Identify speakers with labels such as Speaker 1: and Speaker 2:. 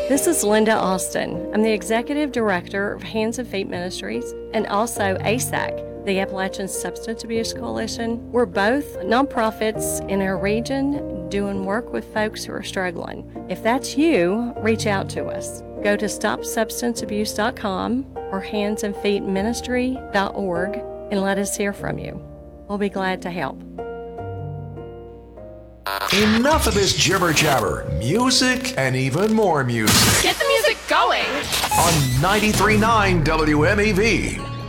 Speaker 1: This is Linda Austin. I'm the Executive Director of Hands and Feet Ministries and also ASAC, the Appalachian Substance Abuse Coalition. We're both nonprofits in our region doing work with folks who are struggling. If that's you, reach out to us. Go to stopsubstanceabuse.com or handsandfeetministry.org and let us hear from you. We'll be glad to help.
Speaker 2: Enough of this jibber jabber. Music and even more music.
Speaker 3: Get the music going
Speaker 2: On 93.9 WMEV.